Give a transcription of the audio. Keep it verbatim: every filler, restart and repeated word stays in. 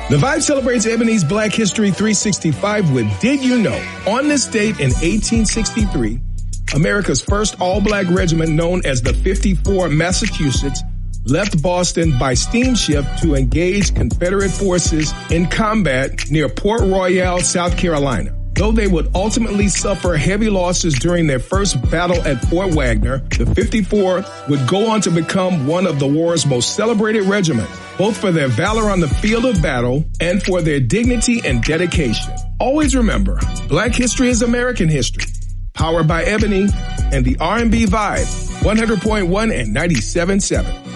The Vibe celebrates Ebony's Black History three sixty-five with Did You Know? On this date in eighteen sixty-three, America's first all-black regiment known as the fifty-four Massachusetts left Boston by steamship to engage Confederate forces in combat near Port Royal, South Carolina. Though they would ultimately suffer heavy losses during their first battle at Fort Wagner, the fifty-four would go on to become one of the war's most celebrated regiments, both for their valor on the field of battle and for their dignity and dedication. Always remember, Black history is American history. Powered by Ebony and the R and B Vibe, one hundred point one and ninety-seven point seven.